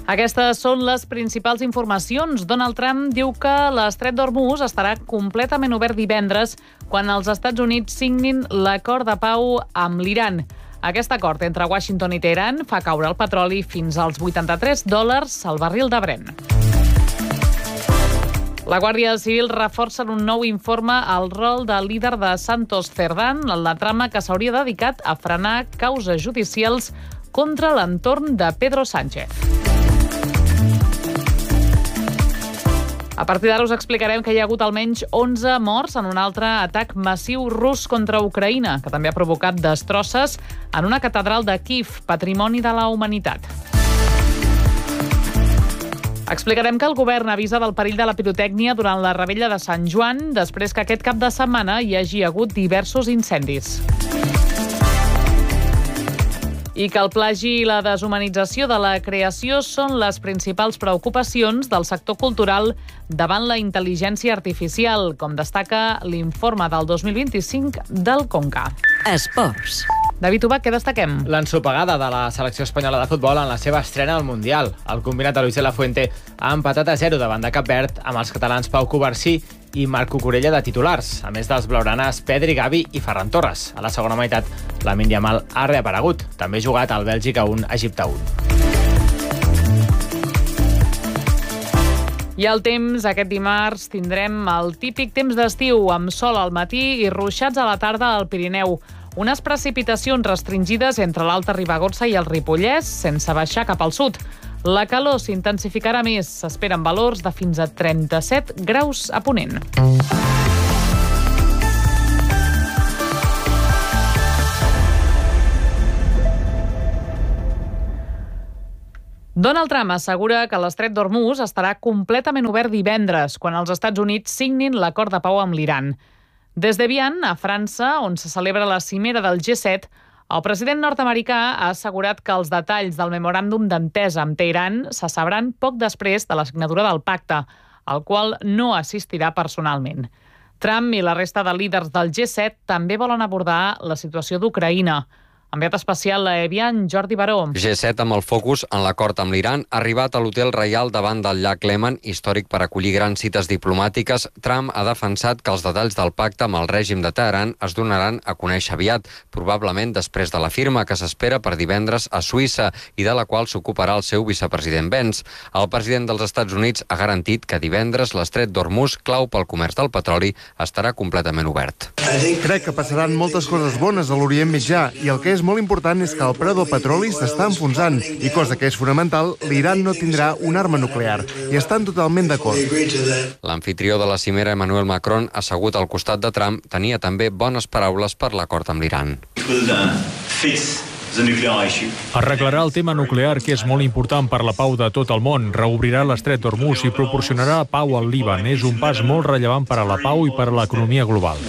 Aquestes són les principals informacions. Donald Trump diu que l'estret d'Hormuz estarà completament obert divendres quan els Estats Units signin l'acord de pau amb l'Iran. Aquest acord entre Washington i Teheran fa caure el petroli fins als $83 al barril de Brent. La Guàrdia Civil reforça en un nou informe el rol de líder de Santos Cerdán en la trama que s'hauria dedicat a frenar causes judicials contra l'entorn de Pedro Sánchez. A partir d'ara us explicarem que hi ha hagut almenys 11 morts en un altre atac massiu rus contra Ucraïna, que també ha provocat destrosses en una catedral de Kíev, patrimoni de la humanitat. Explicarem que el govern avisa del perill de la pirotècnia durant la revetlla de Sant Joan, després que aquest cap de setmana hi hagi hagut diversos incendis. I que el plagi i la deshumanització de la creació són les principals preocupacions del sector cultural davant la intel·ligència artificial, com destaca l'informe del 2025 del Conca. Esports. David Ubach, què destaquem? L'ensopegada de la selecció espanyola de futbol en la seva estrena al Mundial. El combinat de Luis de la Fuente ha empatat a 0 davant de Cap Verd amb els catalans Pau Covarsí i Marc Cucurella de titulars, a més dels blaugranes Pedri, Gavi i Ferran Torres. A la segona meitat, Lamine Yamal ha reaparegut. També ha jugat al Bèlgica 1, Egipte 1. I el temps, aquest dimarts tindrem el típic temps d'estiu, amb sol al matí i ruixats a la tarda al Pirineu. Unes precipitacions restringides entre l'Alta Ribagorça i el Ripollès, sense baixar cap al sud. La calor s'intensificarà més. S'esperen valors de fins a 37 graus a Ponent. Donald Trump assegura que l'estret d'Hormuz estarà completament obert divendres, quan els Estats Units signin l'acord de pau amb l'Iran. Des d'Evian, a França, on se celebra la cimera del G7, el president nord-americà ha assegurat que els detalls del memoràndum d'entesa amb Teheran se sabran poc després de la signatura del pacte, al qual no assistirà personalment. Trump i la resta de líders del G7 també volen abordar la situació d'Ucraïna. Enviat especial a Evian, Jordi Baró. G7 amb el focus en l'acord amb l'Iran ha arribat a l'Hotel Reial davant del llac Léman, històric per acollir grans cites diplomàtiques. Trump ha defensat que els detalls del pacte amb el règim de Teheran es donaran a conèixer aviat, probablement després de la firma que s'espera per divendres a Suïssa i de la qual s'ocuparà el seu vicepresident Vance. El president dels Estats Units ha garantit que divendres l'estret d'Hormuz, clau pel comerç del petroli, estarà completament obert. Crec que passaran moltes coses bones a l'Orient Mitjà i el que és molt important és que el preu del petroli s'està enfonsant i, cosa que és fonamental, l'Iran no tindrà una arma nuclear i estan totalment d'acord. L'anfitrió de la cimera, Emmanuel Macron, assegut al costat de Trump, tenia també bones paraules per l'acord amb l'Iran. Arreglarà el tema nuclear, que és molt important per la pau de tot el món, reobrirà l'estret d'Hormuz i proporcionarà pau al Líban. És un pas molt rellevant per a la pau i per a l'economia global.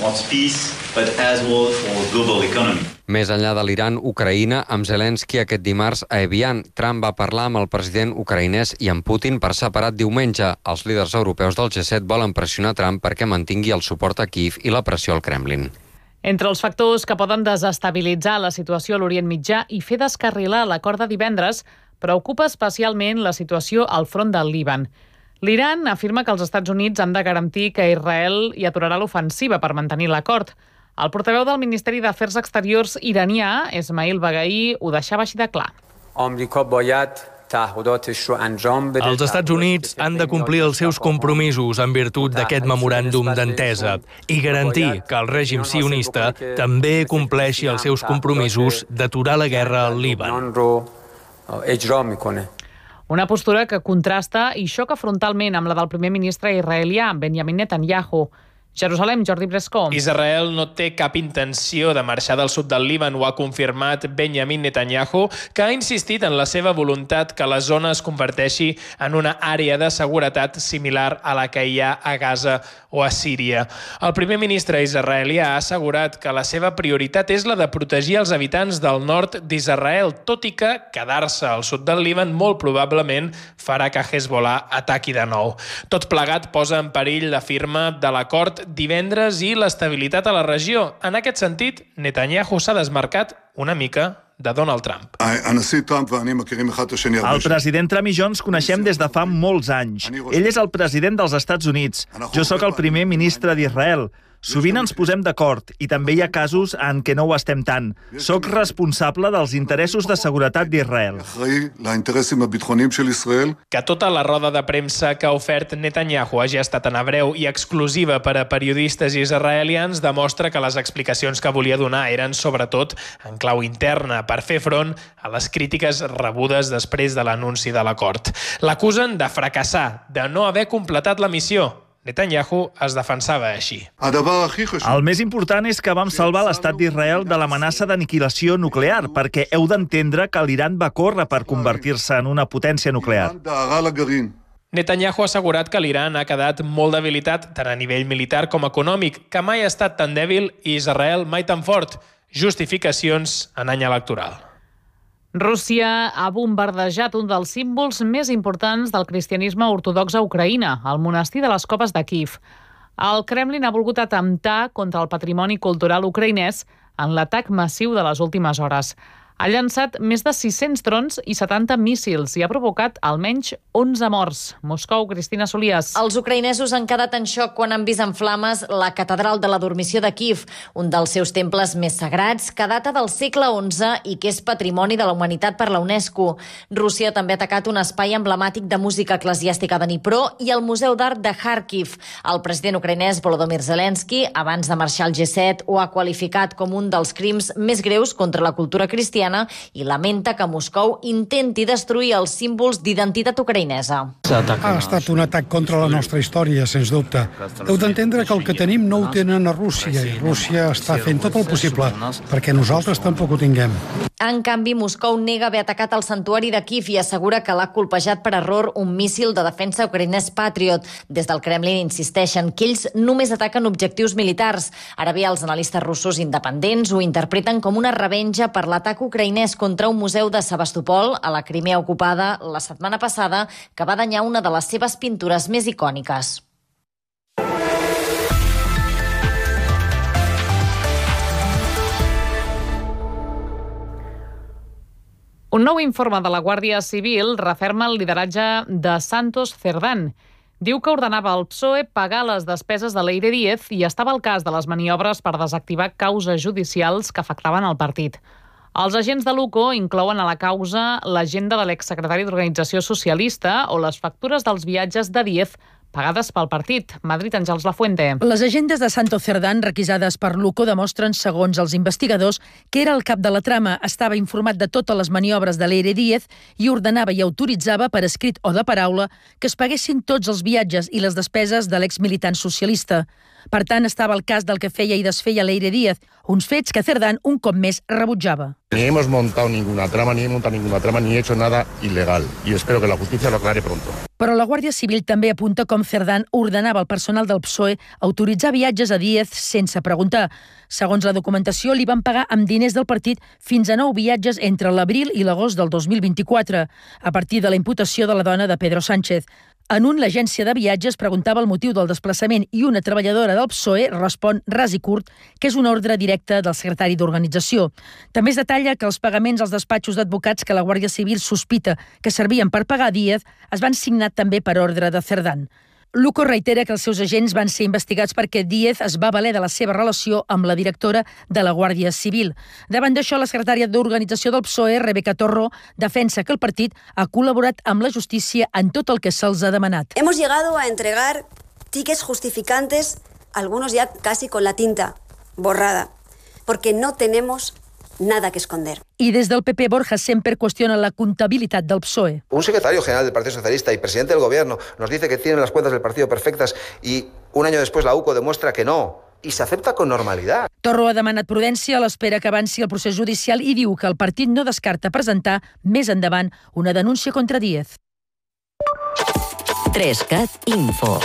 Més enllà de l'Iran, Ucraïna, amb Zelensky aquest dimarts a Evian, Trump va parlar amb el president ucraïnès i amb Putin per separat diumenge. Els líders europeus del G7 volen pressionar Trump perquè mantingui el suport a Kíev i la pressió al Kremlin. Entre els factors que poden desestabilitzar la situació a l'Orient Mitjà i fer descarrilar l'acord de divendres, preocupa especialment la situació al front del Líban. L'Iran afirma que els Estats Units han de garantir que Israel hi aturarà l'ofensiva per mantenir l'acord. El portaveu del Ministeri d'Afers Exteriors iranià, Esmail Baghai, ho deixava així de clar. Els Estats Units han de complir els seus compromisos en virtut d'aquest memoràndum d'entesa i garantir que el règim sionista també compleixi els seus compromisos d'aturar la guerra al Líban. Una postura que contrasta i xoca frontalment amb la del primer ministre israelià, Benjamin Netanyahu. Jerusalem, Jordi Brescó. Israel no té cap intenció de marxar del sud del Líban, ho ha confirmat Benjamin Netanyahu, que ha insistit en la seva voluntat que la zona es converteixi en una àrea de seguretat similar a la que hi ha a Gaza o a Síria. El primer ministre israelià ha assegurat que la seva prioritat és la de protegir els habitants del nord d'Israel, tot i que quedar-se al sud del Líban molt probablement farà que Hezbollah ataqui de nou. Tot plegat posa en perill la firma de l'acord divendres i l'estabilitat a la regió. En aquest sentit, Netanyahu s'ha desmarcat una mica de Donald Trump. El president Trump i jo ens coneixem des de fa molts anys. Ell és el president dels Estats Units. Jo sóc el primer ministre d'Israel. Sovint ens posem d'acord i també hi ha casos en què no ho estem tant. Soc responsable dels interessos de seguretat d'Israel. Que tota la roda de premsa que ha ofert Netanyahu hagi estat en hebreu i exclusiva per a periodistes israelians demostra que les explicacions que volia donar eren sobretot en clau interna per fer front a les crítiques rebudes després de l'anunci de l'acord. L'acusen de fracassar, de no haver completat la missió. Netanyahu es defensava així. El més important és que vam salvar l'estat d'Israel de l'amenaça d'aniquilació nuclear, perquè heu d'entendre que l'Iran va córrer per convertir-se en una potència nuclear. Netanyahu ha assegurat que l'Iran ha quedat molt debilitat tant a nivell militar com econòmic, que mai ha estat tan dèbil i Israel mai tan fort. Justificacions en any electoral. Rússia ha bombardejat un dels símbols més importants del cristianisme ortodox a Ucraïna, el monestir de les Copes de Kíev. El Kremlin ha volgut atemptar contra el patrimoni cultural ucraïnès en l'atac massiu de les últimes hores. Ha llançat més de 600 drons i 70 míssils i ha provocat almenys 11 morts. Moscou, Cristina Solias. Els ucraïnesos han quedat en xoc quan han vist en flames la catedral de la Dormició de Kíev, un dels seus temples més sagrats, que data del segle XI i que és patrimoni de la humanitat per la UNESCO. Rússia també ha atacat un espai emblemàtic de música eclesiàstica de Dnipro i el Museu d'Art de Kharkiv. El president ucraïnès Volodymyr Zelensky, abans de marxar al G7, ho ha qualificat com un dels crims més greus contra la cultura cristiana i lamenta que Moscou intenti destruir els símbols d'identitat ucraïnesa. Ha estat un atac contra la nostra història, sens dubte. Heu d'entendre que el que tenim no ho tenen a Rússia i Rússia està fent tot el possible perquè nosaltres tampoc ho tinguem. En canvi, Moscou nega haver atacat el santuari de Kíev i assegura que l'ha colpejat per error un míssil de defensa ucraïnès Patriot. Des del Kremlin insisteixen que ells només ataquen objectius militars. Ara bé, els analistes russos independents ho interpreten com una revenja per l'atac ucraïnès contra un museu de Sebastopol, a la Crimea ocupada, la setmana passada, que va danyar una de les seves pintures més icòniques. Un nou informe de la Guàrdia Civil referma el lideratge de Santos Cerdán. Diu que ordenava al PSOE pagar les despeses de Leire Díez i estava al cas de les maniobres per desactivar causes judicials que afectaven el partit. Els agents de l'UCO inclouen a la causa l'agenda de l'exsecretari d'Organització Socialista o les factures dels viatges de Díez pagades pel partit. Madrid, Àngels Lafuente. Les agendes de Santos Cerdán, requisades per l'UCO, demostren, segons els investigadors, que era el cap de la trama, estava informat de totes les maniobres de Leire Díez i ordenava i autoritzava, per escrit o de paraula, que es paguessin tots els viatges i les despeses de l'exmilitant socialista. Per tant, estava al cas del que feia i desfeia Leire Díez, uns fets que Cerdán, un cop més, rebutjava. Ni hemos montado ninguna trama, ni he hecho nada ilegal. Y espero que la justicia lo aclare pronto. Però la Guàrdia Civil també apunta com Cerdán ordenava al personal del PSOE autoritzar viatges a Díez sense preguntar. Segons la documentació, li van pagar amb diners del partit fins a 9 viatges entre l'abril i l'agost del 2024, a partir de la imputació de la dona de Pedro Sánchez. En un, l'agència de viatges preguntava el motiu del desplaçament i una treballadora del PSOE respon ras i curt que és una ordre directa del secretari d'organització. També es detalla que els pagaments als despatxos d'advocats que la Guàrdia Civil sospita que servien per pagar Díez es van signar també per ordre de Cerdán. L'UCO reitera que els seus agents van ser investigats perquè Díez es va valer de la seva relació amb la directora de la Guàrdia Civil. Davant d'això, la secretària d'Organització del PSOE, Rebeca Torró, defensa que el partit ha col·laborat amb la justícia en tot el que se'ls ha demanat. Hemos llegado a entregar tickets justificantes, algunos ya casi con la tinta borrada, porque no tenemos nada que esconder. I des del PP, Borja Semper qüestiona la comptabilitat del PSOE. Un secretario general del Partido Socialista y presidente del Gobierno nos dice que tienen las cuentas del partido perfectas y un año después la UCO demuestra que no. I s'accepta con normalidad. Torró ha demanat prudència a l'espera que avanci el procés judicial i diu que el partit no descarta presentar més endavant una denúncia contra Díez. 3CAT Info.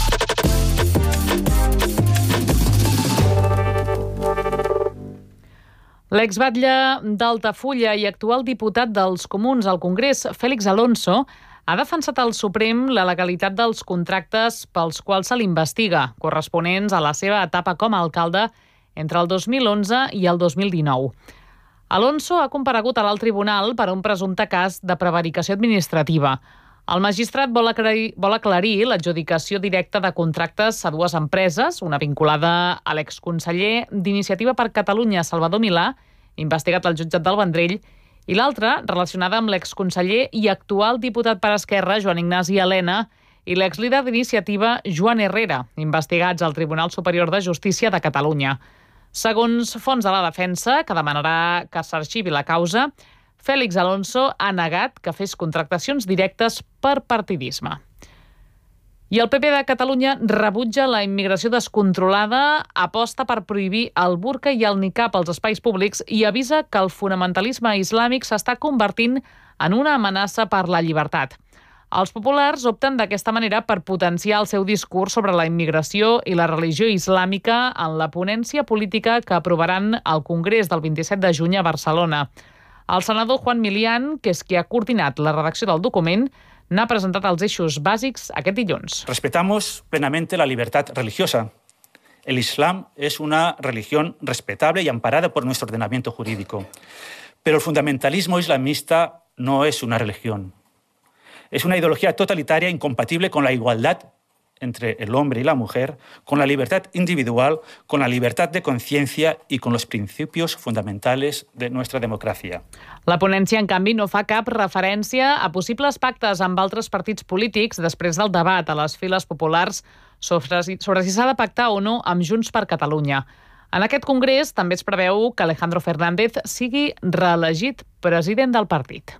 L'exbatlle d'Altafulla i actual diputat dels Comuns al Congrés, Félix Alonso, ha defensat al Suprem la legalitat dels contractes pels quals se l'investiga, corresponents a la seva etapa com a alcalde entre el 2011 i el 2019. Alonso ha comparegut a l'alt tribunal per un presumpte cas de prevaricació administrativa. El magistrat vol aclarir l'adjudicació directa de contractes a dues empreses, una vinculada a l'exconseller d'Iniciativa per Catalunya, Salvador Milà, investigat al jutjat del Vendrell, i l'altra relacionada amb l'exconseller i actual diputat per Esquerra, Joan Ignasi Elena, i l'exlíder d'Iniciativa, Joan Herrera, investigats al Tribunal Superior de Justícia de Catalunya. Segons fonts de la defensa, que demanarà que s'arxivi la causa, Félix Alonso ha negat que fes contractacions directes per partidisme. I el PP de Catalunya rebutja la immigració descontrolada, aposta per prohibir el burca i el niqab als espais públics i avisa que el fonamentalisme islàmic s'està convertint en una amenaça per la llibertat. Els populars opten d'aquesta manera per potenciar el seu discurs sobre la immigració i la religió islàmica en la ponència política que aprovaran al Congrés del 27 de juny a Barcelona. El senador Juan Milián, que és qui ha coordinat la redacció del document, n'ha presentat els eixos bàsics aquest dilluns. Respetamos plenamente la libertad religiosa. El Islam es una religión respetable y amparada por nuestro ordenamiento jurídico. Pero el fundamentalismo islamista no es una religión. Es una ideología totalitaria incompatible con la igualdad entre el hombre y la mujer, con la libertad individual, con la libertad de conciencia y con los principios fundamentales de nuestra democracia. La ponència, en canvi, no fa cap referència a possibles pactes amb altres partits polítics després del debat a les files populars sobre si s'ha de pactar o no amb Junts per Catalunya. En aquest congrés també es preveu que Alejandro Fernández sigui reelegit president del partit.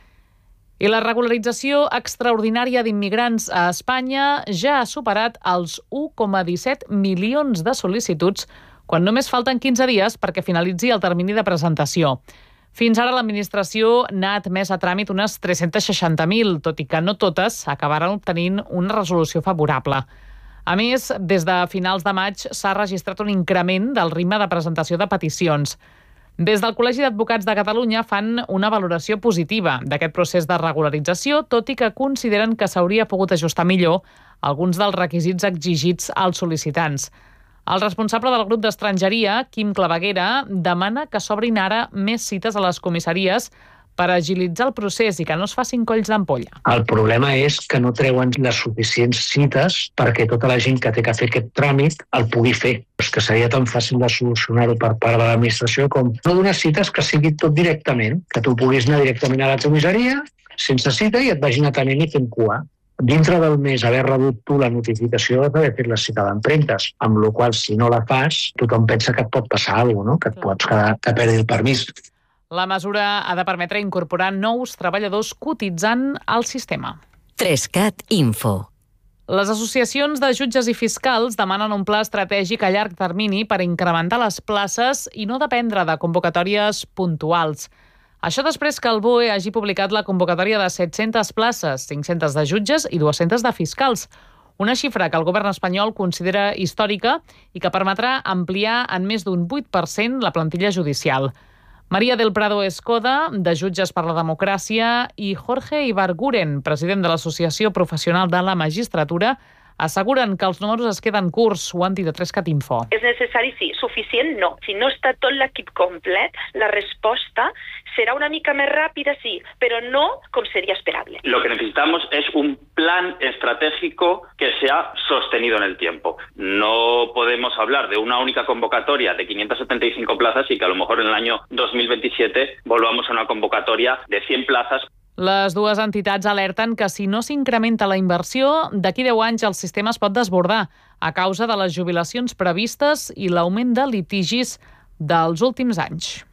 I la regularització extraordinària d'immigrants a Espanya ja ha superat els 1,17 milions de sol·licituds, quan només falten 15 dies perquè finalitzi el termini de presentació. Fins ara l'administració n'ha admès a tràmit unes 360.000, tot i que no totes acabaran obtenint una resolució favorable. A més, des de finals de maig s'ha registrat un increment del ritme de presentació de peticions. Des del Col·legi d'Advocats de Catalunya fan una valoració positiva d'aquest procés de regularització, tot i que consideren que s'hauria pogut ajustar millor alguns dels requisits exigits als sol·licitants. El responsable del grup d'estrangeria, Quim Claveguera, demana que s'obrin ara més cites a les comissaries per agilitzar el procés i que no es facin colls d'ampolla. El problema és que no treuen les suficients cites perquè tota la gent que té que fer aquest tràmit el pugui fer. És que seria tan fàcil de solucionar-ho per part de l'administració com no donar cites que sigui tot directament, que tu puguis anar directament a la comissaria sense cita i et vagin atenent i fent cua. Dintre del mes haver rebut tu la notificació d'haver fet la cita d'empremtes, amb la qual si no la fas, tothom pensa que et pot passar alguna cosa, no? Que et pots quedar que perdi el permís. La mesura ha de permetre incorporar nous treballadors cotitzant al sistema. 3CAT Info. Les associacions de jutges i fiscals demanen un pla estratègic a llarg termini per incrementar les places i no dependre de convocatòries puntuals. Això després que el BOE hagi publicat la convocatòria de 700 places, 500 de jutges i 200 de fiscals, una xifra que el govern espanyol considera històrica i que permetrà ampliar en més d'un 8% la plantilla judicial. María del Prado Escoda, de Jutges per la Democràcia, i Jorge Ibarguren, president de l'Associació Professional de la Magistratura, asseguren que els números es queden curts. Ho han dit a 3CAT Info. És necessari, sí. Suficient, no. Si no està tot l'equip complet, la resposta serà una mica més ràpida, sí, però no com sería esperable. Lo que necesitamos es un plan estratégico que sea sostenido en el tiempo. No podemos hablar de una única convocatoria de 575 plazas y que a lo mejor en el año 2027 volvamos a una convocatoria de 100 plazas. Les dues entitats alerten que si no s'incrementa la inversió, d'aquí 10 anys el sistema es pot desbordar a causa de les jubilacions previstes i l'augment de litigis dels últims anys.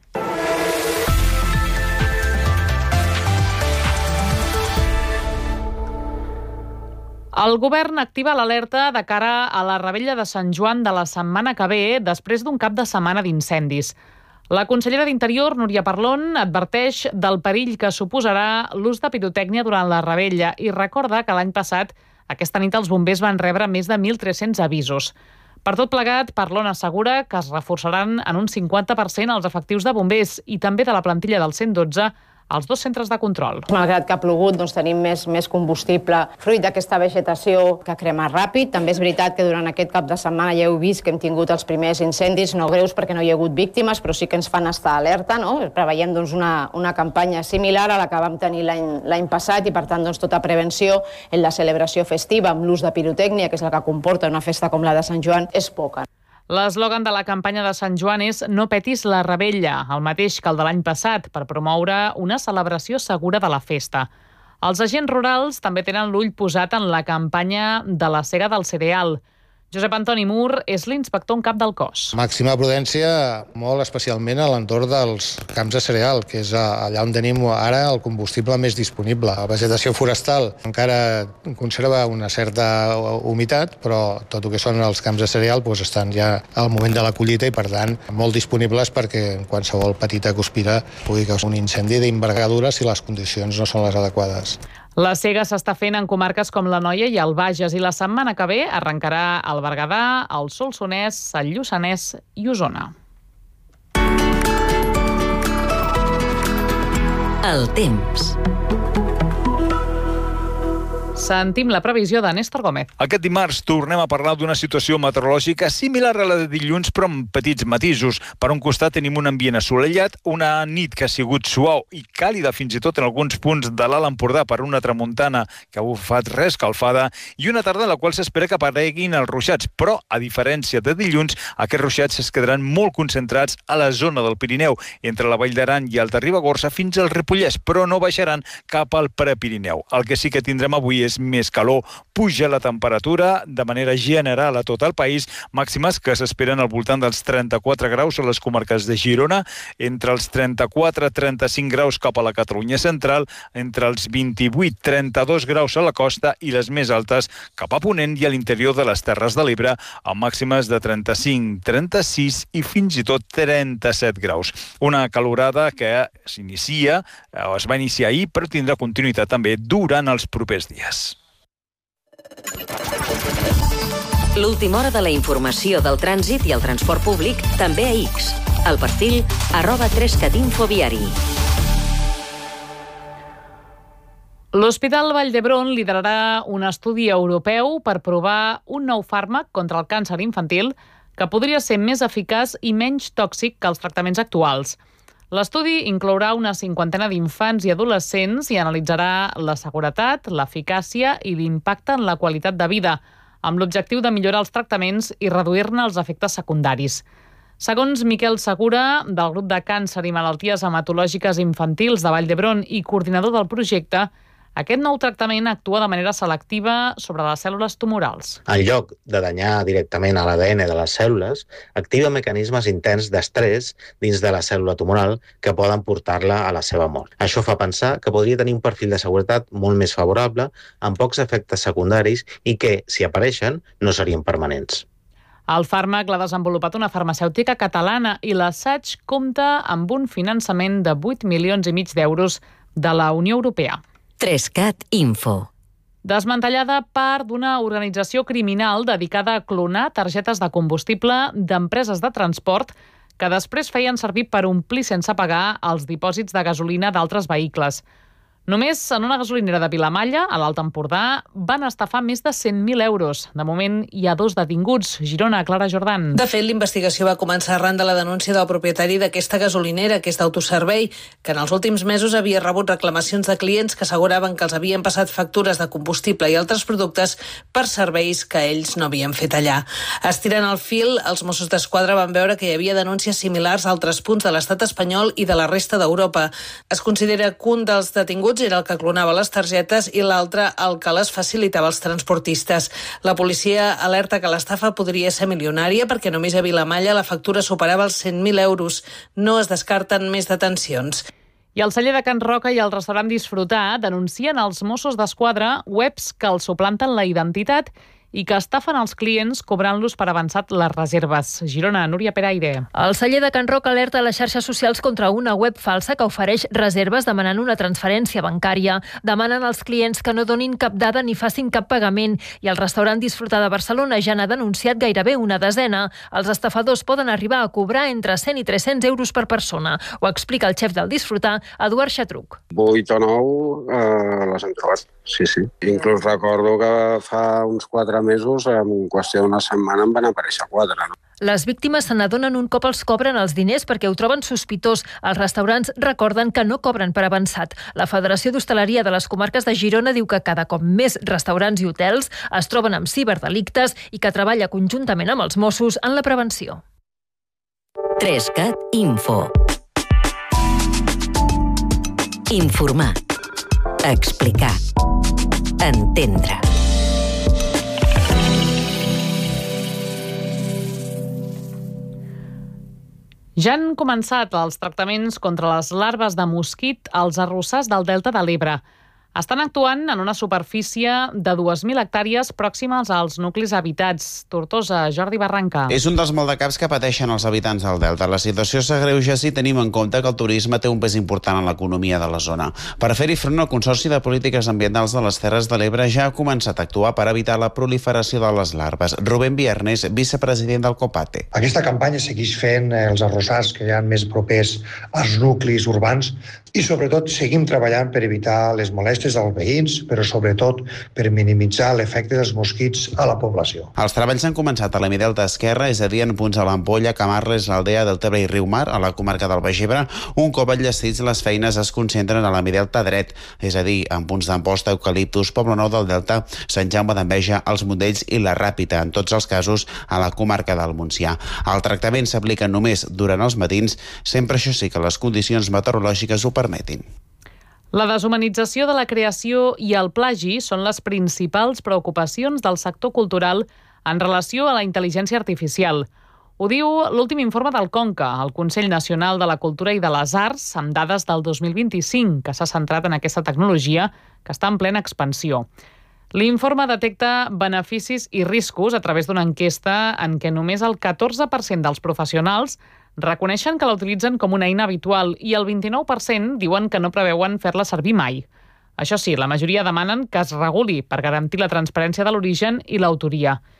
El govern activa l'alerta de cara a la revetlla de Sant Joan de la setmana que ve, després d'un cap de setmana d'incendis. La consellera d'Interior, Núria Parlon, adverteix del perill que suposarà l'ús de pirotècnia durant la revetlla i recorda que l'any passat, aquesta nit, els bombers van rebre més de 1.300 avisos. Per tot plegat, Parlon assegura que es reforçaran en un 50% els efectius de bombers i també de la plantilla del 112 als 2 centres de control. Malgrat que ha plogut, tenim més combustible fruit d'aquesta vegetació que crema ràpid. També és veritat que durant aquest cap de setmana ja heu vist que hem tingut els primers incendis, no greus perquè no hi ha hagut víctimes, però sí que ens fan estar alerta, no? Preveiem una campanya similar a la que vam tenir l'any passat i, per tant, tota prevenció en la celebració festiva amb l'ús de pirotècnia, que és la que comporta una festa com la de Sant Joan, és poca. L'eslògan de la campanya de Sant Joan és "No petis la rebella", el mateix que el de l'any passat, per promoure una celebració segura de la festa. Els agents rurals també tenen l'ull posat en la campanya de la sega del cereal. Josep Antoni Mur és l'inspector en cap del cos. Màxima prudència, molt especialment a l'entorn dels camps de cereal, que és allà on tenim ara el combustible més disponible. La vegetació forestal encara conserva una certa humitat, però tot el que són els camps de cereal estan ja al moment de la collita i, per tant, molt disponibles perquè en qualsevol petita guspira pugui causar un incendi d'envergadura si les condicions no són les adequades. La sega s'està fent en comarques com l'Anoia i el Bages i la setmana que ve arrencarà el Berguedà, el Solsonès, el Lluçanès i Osona. El temps. Sentim la previsió de Néstor Gómez. Aquest dimarts tornem a parlar d'una situació meteorològica similar a la de dilluns, però amb petits matisos. Per un costat tenim un ambient assolellat, una nit que ha sigut suau i càlida fins i tot en alguns punts de l'Alt Empordà per una tramuntana que ha bufat reescalfada, i una tarda en la qual s'espera que apareguin els ruixats, però, a diferència de dilluns, aquests ruixats es quedaran molt concentrats a la zona del Pirineu, entre la Vall d'Aran i Alta Ribagorça fins al Ripollès, però no baixaran cap al Prepirineu. El que sí que tindrem avui és més calor. Puja la temperatura de manera general a tot el país, màximes que s'esperen al voltant dels 34 graus a les comarques de Girona, entre els 34-35 graus cap a la Catalunya central, entre els 28-32 graus a la costa i les més altes cap a Ponent i a l'interior de les Terres de l'Ebre, amb màximes de 35-36 i fins i tot 37 graus. Una calorada que es va iniciar ahir, però tindrà continuïtat també durant els propers dies. L'última hora de la informació del trànsit i el transport públic també a X. El perfil @3catinfoviari. L'Hospital Vall d'Hebron liderarà un estudi europeu per provar un nou fàrmac contra el càncer infantil que podria ser més eficaç i menys tòxic que els tractaments actuals. L'estudi inclourà una 50 d'infants i adolescents i analitzarà la seguretat, l'eficàcia i l'impacte en la qualitat de vida, amb l'objectiu de millorar els tractaments i reduir-ne els efectes secundaris. Segons Miquel Segura, del grup de càncer i malalties hematològiques infantils de Vall d'Hebron i coordinador del projecte, aquest nou tractament actua de manera selectiva sobre les cèl·lules tumorals. En lloc de danyar directament a l'ADN de les cèl·lules, activa mecanismes intens d'estrès dins de la cèl·lula tumoral que poden portar-la a la seva mort. Això fa pensar que podria tenir un perfil de seguretat molt més favorable, amb pocs efectes secundaris i que, si apareixen, no serien permanents. El fàrmac l'ha desenvolupat una farmacèutica catalana i l'assaig compta amb un finançament de 8,5 milions d'euros de la Unió Europea. 3cat Info. Desmantellada part d'una organització criminal dedicada a clonar targetes de combustible d'empreses de transport que després feien servir per omplir sense pagar els dipòsits de gasolina d'altres vehicles. Només en una gasolinera de Vilamalla, a l'Alt Empordà, van estafar més de 100.000 euros. De moment hi ha 2 detinguts. Girona, Clara Jordan. De fet, l'investigació va començar arran de la denúncia del propietari d'aquesta gasolinera, que és d'autoservei, que en els últims mesos havia rebut reclamacions de clients que asseguraven que els havien passat factures de combustible i altres productes per serveis que ells no havien fet allà. Estirant el fil, els Mossos d'Esquadra van veure que hi havia denúncies similars a altres punts de l'estat espanyol i de la resta d'Europa. Es considera que un dels detinguts era el que clonava les targetes i l'altre el que les facilitava als transportistes. La policia alerta que l'estafa podria ser milionària perquè només a Vilamalla la factura superava els 100.000 euros. No es descarten més detencions. I el celler de Can Roca i el restaurant Disfrutar denuncien als Mossos d'Esquadra webs que els suplanten la identitat i que estafen els clients cobrant-los per avançat les reserves. Girona, Núria Peraire. El celler de Can Roc alerta a les xarxes socials contra una web falsa que ofereix reserves demanant una transferència bancària. Demanen als clients que no donin cap dada ni facin cap pagament i el restaurant Disfrutar de Barcelona ja n'ha denunciat gairebé una desena. Els estafadors poden arribar a cobrar entre 100 i 300 euros per persona. Ho explica el xef del Disfrutar, Eduard Xatruc. 8 o 9 les hem trobat, sí. Inclús recordo que fa uns 4 mesos, en qüestió d'una setmana, en van aparèixer 4. No? Les víctimes se n'adonen un cop els cobren els diners perquè ho troben sospitós. Els restaurants recorden que no cobren per avançat. La Federació d'Hostaleria de les Comarques de Girona diu que cada cop més restaurants i hotels es troben amb ciberdelictes i que treballa conjuntament amb els Mossos en la prevenció. 3CAT Info. Informar. Explicar. Entendre. Ja han començat els tractaments contra les larves de mosquit als arrossars del Delta de l'Ebre. Estan actuant en una superfície de 2.000 hectàrees pròximes als nuclis habitats. Tortosa, Jordi Barranca. És un dels maldecaps que pateixen els habitants del Delta. La situació s'agreuja si tenim en compte que el turisme té un pes important en l'economia de la zona. Per fer-hi front, el Consorci de Polítiques Ambientals de les Terres de l'Ebre ja ha començat a actuar per evitar la proliferació de les larves. Rubén Viernes, vicepresident del COPATE. Aquesta campanya segueix fent els arrossars que hi ha més propers als nuclis urbans i sobretot seguim treballant per evitar les molèsties dels veïns, però sobretot per minimitzar l'efecte dels mosquits a la població. Els treballs han començat a l'Hemidelta esquerra, és a dir, en punts a l'Ampolla, Camarles, l'Aldea, Deltebre i Riumar, a la comarca del Baix Ebre. Un cop enllestits, les feines es concentren a l'Hemidelta dret, és a dir, en punts d'Amposta, Eucaliptus, Poblenou del Delta, Sant Jaume d'Enveja, els Montells i la Ràpita, en tots els casos a la comarca del Montsià. El tractament s'aplica només durant els matins, sempre això sí que les condicions meteorològiques ho permetin. La deshumanització de la creació i el plagi són les principals preocupacions del sector cultural en relació a la intel·ligència artificial. Ho diu l'últim informe del CONCA, el Consell Nacional de la Cultura i de les Arts, amb dades del 2025, que s'ha centrat en aquesta tecnologia que està en plena expansió. L'informe detecta beneficis i riscos a través d'una enquesta en què només el 14% dels professionals reconeixen que la utilitzen com una eina habitual i el 29% diuen que no preveuen fer-la servir mai. Això sí, la majoria demanen que es reguli per garantir la transparència de l'origen i l'autoria.